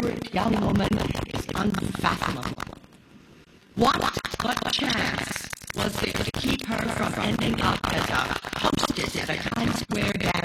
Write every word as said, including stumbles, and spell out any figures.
favorite young woman is unfathomable. What but chance was it to keep her from ending up as a hostess at a Times Square dance